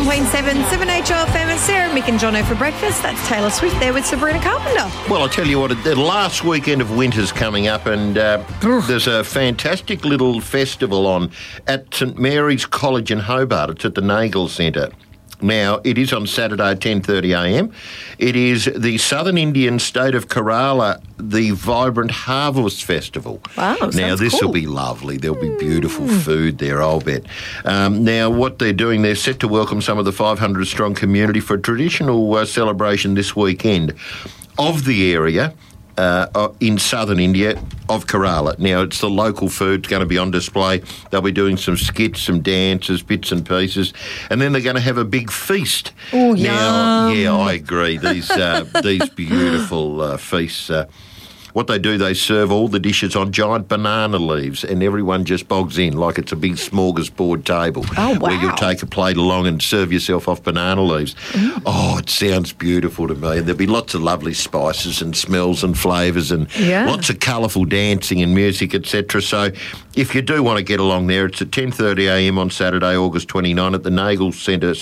91.7, 7HFM. It's Sarah, Mick and Jono for breakfast. That's Taylor Swift there with Sabrina Carpenter. Well, I'll tell you what, the last weekend of winter's coming up, and there's a fantastic little festival on at St Mary's College in Hobart. It's at the Nagel Centre. Now, it is on Saturday at 10:30am. It is the Southern Indian state of Kerala, the Vibrant Harvest Festival. Wow, now, this will cool. be lovely. There'll be beautiful food there, I'll bet. Now, what they're doing, they're set to welcome some of the 500-strong community for a traditional celebration this weekend of the area. In southern India of Kerala. Now, it's the local food going to be on display. They'll be doing some skits, some dances, bits and pieces, and then they're going to have a big feast. Oh, now, yum. yeah, I agree. These beautiful feasts. What they do, they serve all the dishes on giant banana leaves, and everyone just bogs in like it's a big smorgasbord table. Oh, wow. Where you'll take a plate along and serve yourself off banana leaves. Oh, it sounds beautiful to me. And there'll be lots of lovely spices and smells and flavours and lots of colourful dancing and music, etc. So if you do want to get along there, it's at 10:30am on Saturday, August 29 at the Nagel Centre,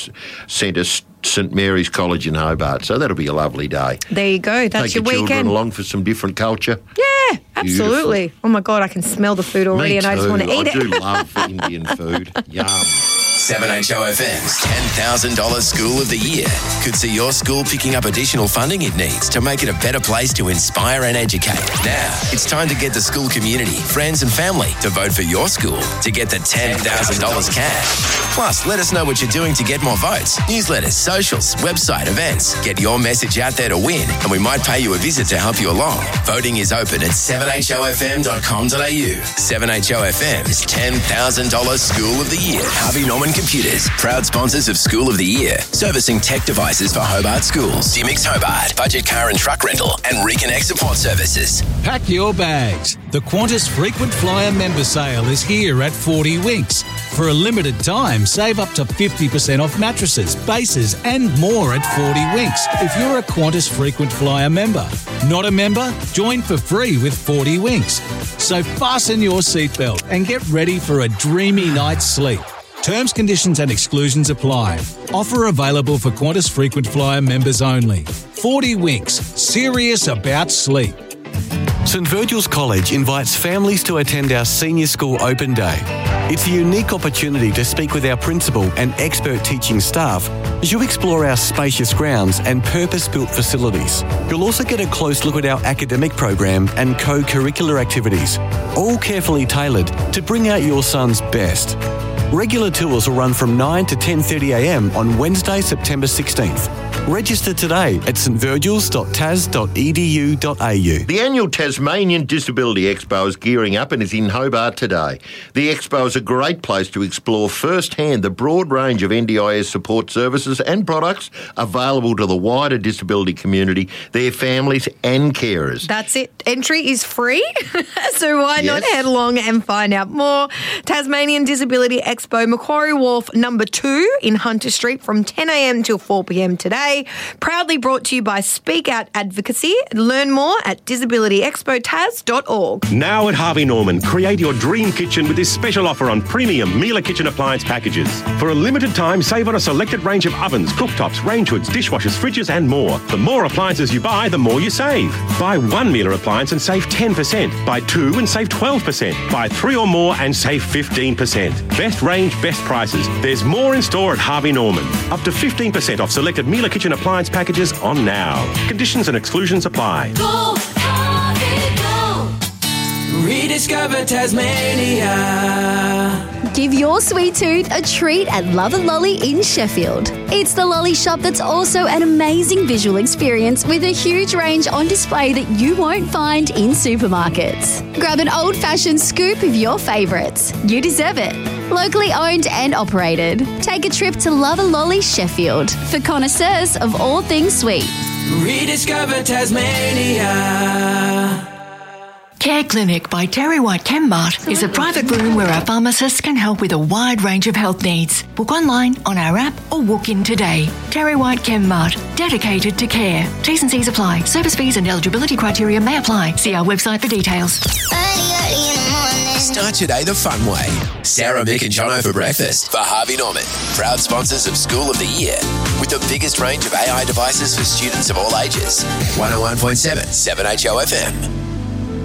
St Mary's College in Hobart. So that'll be a lovely day. There you go. That's Take your your children weekend. along for some different culture. Yeah, absolutely. Beautiful. Oh, my God, I can smell the food already Me and I just too. want to eat I it. do love Indian food. Yum. 7HOFM's $10,000 School of the Year could see your school picking up additional funding it needs to make it a better place to inspire and educate. Now, it's time to get the school community, friends and family to vote for your school to get the $10,000 cash. Plus, let us know what you're doing to get more votes. Newsletters, socials, website, events. Get your message out there to win, and we might pay you a visit to help you along. Voting is open at 7hofm.com.au. 7HOFM's $10,000 School of the Year. Harvey Norman Computers, proud sponsors of School of the Year, servicing tech devices for Hobart schools. Dimix Hobart, budget car and truck rental, and Reconnect support services. Pack your bags. The Qantas Frequent Flyer member sale is here at 40 Winks. For a limited time, save up to 50% off mattresses, bases, and more at 40 Winks if you're a Qantas Frequent Flyer member. Not a member? Join for free with 40 Winks. So fasten your seatbelt and get ready for a dreamy night's sleep. Terms, conditions and exclusions apply. Offer available for Qantas Frequent Flyer members only. 40 Winks. Serious about sleep. St Virgil's College invites families to attend our Senior School Open Day. It's a unique opportunity to speak with our principal and expert teaching staff as you explore our spacious grounds and purpose-built facilities. You'll also get a close look at our academic program and co-curricular activities, all carefully tailored to bring out your son's best. Regular tours will run from 9 to 10:30am on Wednesday, September 16th. Register today at stvirgils.tas.edu.au. The annual Tasmanian Disability Expo is gearing up and is in Hobart today. The Expo is a great place to explore firsthand the broad range of NDIS support services and products available to the wider disability community, their families and carers. That's it. Entry is free, so why not head along and find out more. Tasmanian Disability Expo, Macquarie Wharf number 2 in Hunter Street from 10am till 4pm today. Proudly brought to you by Speak Out Advocacy. Learn more at disabilityexpotas.org. Now at Harvey Norman, create your dream kitchen with this special offer on premium Miele kitchen appliance packages. For a limited time, save on a selected range of ovens, cooktops, range hoods, dishwashers, fridges and more. The more appliances you buy, the more you save. Buy one Miele appliance and save 10%. Buy 2 and save 12%. Buy 3 or more and save 15%. Best range, best prices. There's more in store at Harvey Norman. Up to 15% off selected Miele kitchen appliance packages on now. Conditions and exclusions apply. Go, Harvey, go. Rediscover Tasmania. Give your sweet tooth a treat at Love a Lolly in Sheffield. It's the lolly shop that's also an amazing visual experience with a huge range on display that you won't find in supermarkets. Grab an old-fashioned scoop of your favourites. You deserve it. Locally owned and operated. Take a trip to Love a Lolly Sheffield for connoisseurs of all things sweet. Rediscover Tasmania. Care Clinic by Terry White Chemmart is a private room where our pharmacists can help with a wide range of health needs. Book online, on our app or walk in today. Terry White Chemmart, dedicated to care. T's and C's apply. Service fees and eligibility criteria may apply. See our website for details. Early in the morning. Start your day the fun way. Sarah, Mick and Jono for breakfast for Harvey Norman. Proud sponsors of School of the Year with the biggest range of AI devices for students of all ages. 101.7 7HO FM.